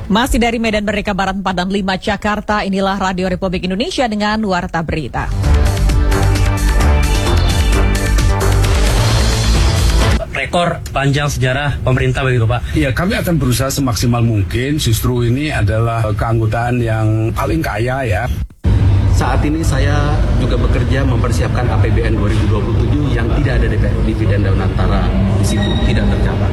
Masih dari Medan Merdeka Barat 4 dan 5 Jakarta, inilah Radio Republik Indonesia dengan Warta Berita. Rekor panjang sejarah pemerintah begitu Pak? Ya, kami akan berusaha semaksimal mungkin. Justru ini adalah keanggotaan yang paling kaya ya. Saat ini saya juga bekerja mempersiapkan APBN 2027 yang tidak ada dividen dan antara di situ, tidak tercapai.